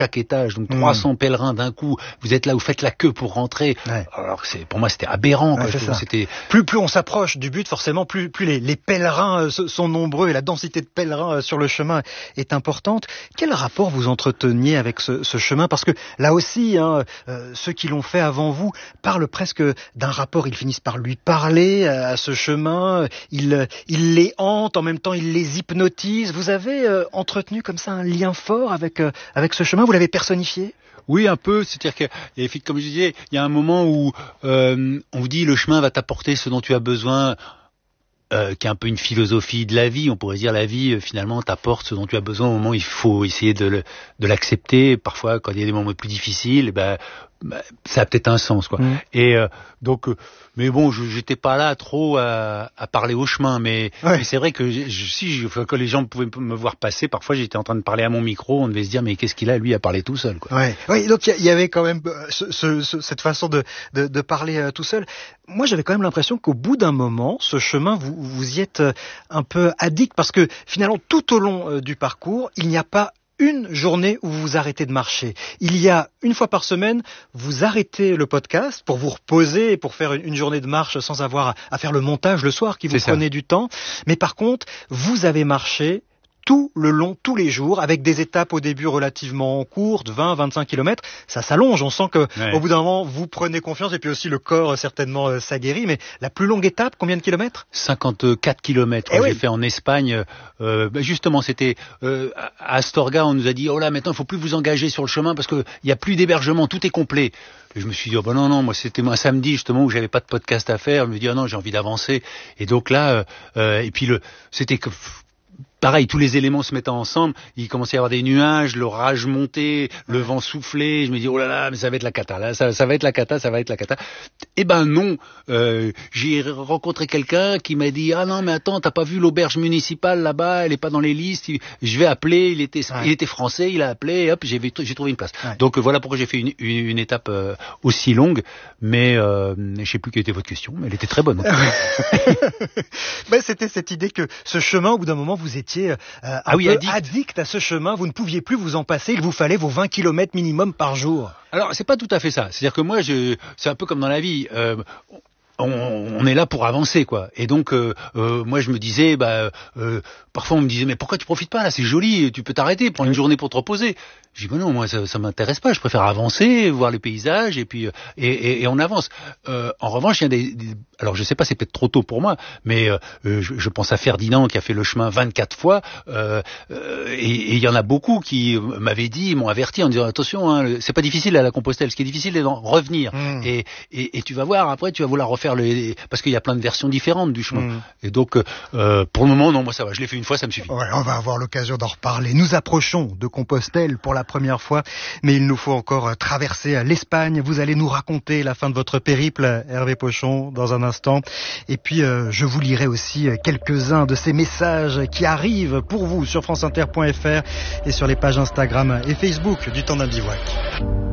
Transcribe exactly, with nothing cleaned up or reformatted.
chaque étage, donc trois cents mmh. pèlerins d'un coup, vous êtes là, vous faites la queue pour rentrer. Ouais. Alors c'est, pour moi, c'était aberrant. Ouais, quoi. c'est C'était... Plus, plus on s'approche du but, forcément, plus, plus les, les pèlerins euh, sont nombreux et la densité de pèlerins euh, sur le chemin est importante. Quel rapport vous entreteniez avec ce, ce chemin ? Parce que là aussi, hein, euh, ceux qui l'ont fait avant vous parlent presque d'un rapport. Ils finissent par lui parler euh, à ce chemin. Ils, ils les hantent, en même temps, ils les hypnotisent. Vous avez euh, entretenu comme ça un lien fort avec, euh, avec ce chemin ? Vous l'avez personnifié ? Oui, un peu. C'est-à-dire que, comme je disais, il y a un moment où euh, on vous dit le chemin va t'apporter ce dont tu as besoin, euh, qui est un peu une philosophie de la vie. On pourrait dire la vie, euh, finalement, t'apporte ce dont tu as besoin au moment où il faut essayer de, le, de l'accepter. Parfois, quand il y a des moments plus difficiles, ben, ben ça a peut-être un sens, quoi. Mmh. Et euh, donc, euh, mais bon, je, j'étais pas là trop à, à parler au chemin, mais, ouais. mais c'est vrai que je, si je, quand les gens pouvaient me voir passer, parfois j'étais en train de parler à mon micro, on devait se dire mais qu'est-ce qu'il a lui à parler tout seul, quoi. Ouais. Oui, donc il y, y avait quand même ce, ce, ce, cette façon de, de, de parler euh, tout seul. Moi, j'avais quand même l'impression qu'au bout d'un moment, ce chemin, vous, vous y êtes un peu addict, parce que finalement, tout au long euh, du parcours, il n'y a pas une journée où vous arrêtez de marcher. Il y a une fois par semaine, vous arrêtez le podcast pour vous reposer et pour faire une journée de marche sans avoir à faire le montage le soir qui vous prenait du temps. Mais par contre, vous avez marché tout le long, tous les jours, avec des étapes au début relativement courtes, vingt à vingt-cinq kilomètres. Ça s'allonge, on sent que ouais. au bout d'un moment, vous prenez confiance et puis aussi le corps, certainement, euh, s'aguerrit. Mais la plus longue étape, combien de kilomètres ? cinquante-quatre kilomètres. Eh j'ai oui. fait en Espagne. Euh, justement, c'était euh, à Astorga, on nous a dit, oh là, maintenant, il faut plus vous engager sur le chemin parce qu'il n'y a plus d'hébergement, tout est complet. Et je me suis dit, oh ben non, non, moi, c'était un samedi, justement, où j'avais pas de podcast à faire. Je me dis, oh non, j'ai envie d'avancer. Et donc là, euh, et puis le, c'était que... Pareil, tous les éléments se mettant ensemble, il commençait à y avoir des nuages, l'orage montait, le vent soufflait, je me dis oh là là, mais ça va être la cata, là, ça, ça va être la cata, ça va être la cata. Eh ben non, euh, j'ai rencontré quelqu'un qui m'a dit ah non mais attends, t'as pas vu l'auberge municipale là-bas, elle est pas dans les listes, je vais appeler, il était, ouais. il était français, il a appelé, et hop, j'ai, j'ai trouvé une place. Ouais. Donc voilà pourquoi j'ai fait une, une, une étape euh, aussi longue, mais euh, je sais plus quelle était votre question, mais elle était très bonne. Ben, c'était cette idée que ce chemin, au bout d'un moment, vous étiez Euh, un ah oui, peu addict. addict à ce chemin, vous ne pouviez plus vous en passer, il vous fallait vos vingt kilomètres minimum par jour. Alors, c'est pas tout à fait ça. C'est-à-dire que moi, je, c'est un peu comme dans la vie. Euh, on, on est là pour avancer, quoi. Et donc, euh, euh, moi, je me disais, bah, euh, parfois, on me disait, mais pourquoi tu profites pas là ? C'est joli, tu peux t'arrêter, prendre une journée pour te reposer. Je dis, bah non, moi, ça, ça m'intéresse pas. Je préfère avancer, voir les paysages, et puis, et, et, et on avance. Euh, en revanche, il y a des, des, alors je sais pas, c'est peut-être trop tôt pour moi, mais euh, je, je pense à Ferdinand qui a fait le chemin vingt-quatre fois, euh, euh, et il y en a beaucoup qui m'avaient dit, m'ont averti en disant, attention, hein, c'est pas difficile à la Compostelle. Ce qui est difficile, c'est d'en revenir. Mmh. Et, et, et tu vas voir, après, tu vas vouloir refaire le, parce qu'il y a plein de versions différentes du chemin. Mmh. Et donc, euh, pour le moment, non, moi ça va. Je l'ai fait une fois, ça me suffit. Ouais, on va avoir l'occasion d'en reparler. Nous approchons de Compostelle pour la première fois, mais il nous faut encore traverser l'Espagne. Vous allez nous raconter la fin de votre périple, Hervé Pochon, dans un instant. Et puis, euh, je vous lirai aussi quelques-uns de ces messages qui arrivent pour vous sur franceinter point f r et sur les pages Instagram et Facebook du Temps d'un bivouac.